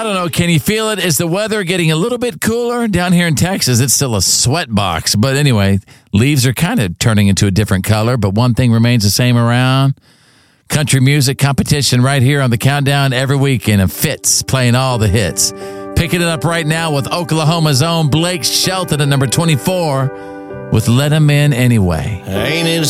don't know. Can you feel it? Is the weather getting a little bit cooler? Down here in Texas, it's still a sweat box. But anyway, leaves are kind of turning into a different color, but one thing remains the same around. Country music competition right here on the Countdown every weekend, and Fitz playing all the hits. Picking it up right now with Oklahoma's own Blake Shelton at number 24 with Let 'Em In Anyway. Ain't it